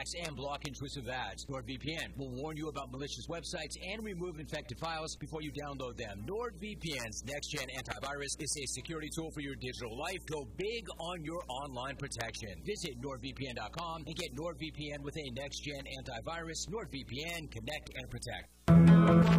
attacks and block intrusive ads. NordVPN will warn you about malicious websites and remove infected files before you download them. NordVPN's next-gen antivirus is a security tool for your digital life. Go big on your online protection. Visit NordVPN.com and get NordVPN with a next-gen antivirus. NordVPN, connect and protect.